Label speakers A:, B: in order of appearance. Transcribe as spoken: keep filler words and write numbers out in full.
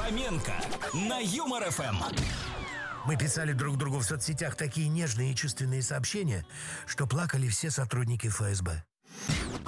A: Фоменко на Юмор ФМ.
B: Мы писали друг другу в соцсетях такие нежные и чувственные сообщения, что плакали все сотрудники ФСБ.